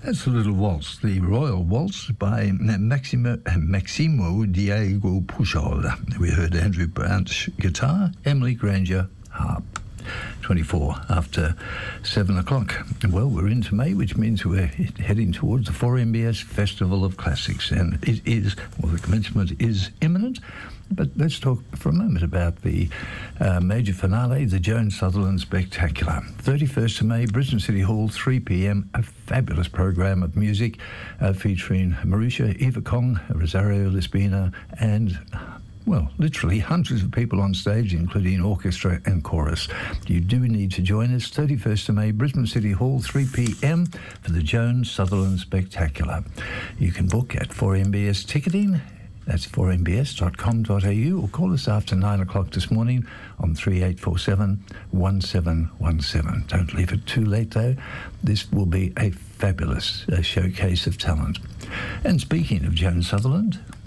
That's a little waltz, the Royal Waltz by Maximo Diego Pujol. We heard Andrew Branch guitar, Emily Granger harp. 24 after 7 o'clock. Well, we're into May, which means we're heading towards the 4MBS Festival of Classics, and it is, well, the commencement is imminent. But let's talk for a moment about the major finale, the Joan Sutherland Spectacular. 31st of May, Brisbane City Hall, 3 p.m, a fabulous program of music featuring Marusha, Eva Kong, Rosario Lispina, and, well, literally hundreds of people on stage, including orchestra and chorus. You do need to join us, 31st of May, Brisbane City Hall, 3 p.m, for the Joan Sutherland Spectacular. You can book at 4MBS Ticketing. That's 4mbs.com.au, or call us after 9 o'clock this morning on 3847-1717. Don't leave it too late, though. This will be a fabulous showcase of talent. And speaking of Joan Sutherland,